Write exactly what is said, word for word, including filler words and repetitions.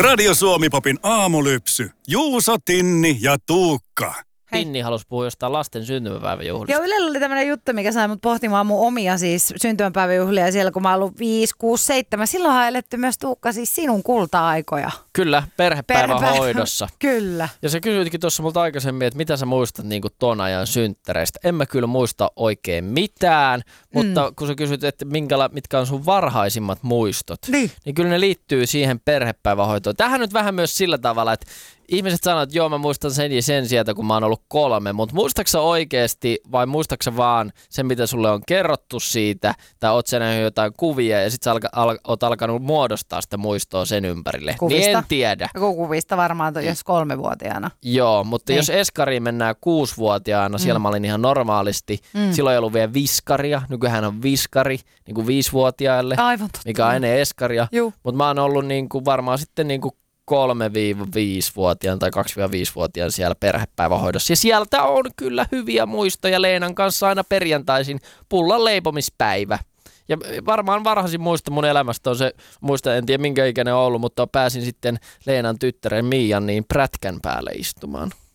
Radio Suomi-popin aamulypsy. Juuso, Tinni ja Tuukka. Hei. Tinni halusi puhua jostain lasten syntymäpäiväjuhlista. Joo, Ylellä oli tämmöinen juttu, mikä sai mut pohtimaan mun omia siis syntymäpäiväjuhlia siellä, kun mä oon ollut viisi, kuusi, seitsemän. Silloin on eletty myös, Tuukka, siis sinun kulta-aikoja. Kyllä, perhepäivähoidossa. Kyllä. Ja sä kysyitkin tuossa multa aikaisemmin, että mitä sä muistat niin kuin ton ajan synttäreistä. En mä kyllä muista oikein mitään, mutta mm. kun sä kysyt, että minkäla, mitkä on sun varhaisimmat muistot, niin. niin kyllä ne liittyy siihen perhepäivähoitoon. Tähän nyt vähän myös sillä tavalla, että ihmiset sanoo, että joo, mä muistan sen ja sen sieltä, kun mä oon ollut kolme, mutta muistaaksä oikeasti vai muistaaksä vaan sen, mitä sulle on kerrottu siitä, tai oot sä nähnyt jotain kuvia ja sit sä alka, al, oot alkanut muodostaa sitä muistoa sen ympärille? Kuvista? Niin en tiedä. Kuvista varmaan, jos kolmevuotiaana. Joo, mutta niin. Jos eskariin mennään kuusivuotiaana, siellä mm. mä olin ihan normaalisti. Mm. Silloin ei ollut vielä viskaria, nykyään on viskari niin kuin viisivuotiaille, aivan totta. Mikä on ennen eskaria. Mutta mä oon ollut niin kuin, varmaan sitten niin kuin kolme-viisivuotiaan tai kaksi-viisivuotiaan siellä perhepäivähoidossa. Ja sieltä on kyllä hyviä muistoja Leenan kanssa aina perjantaisin pullan leipomispäivä. Ja varmaan varhaisin muisto mun elämästä on se, muista en tiedä minkä ikäinen on ollut, mutta pääsin sitten Leenan tyttären Miian niin prätkän päälle istumaan.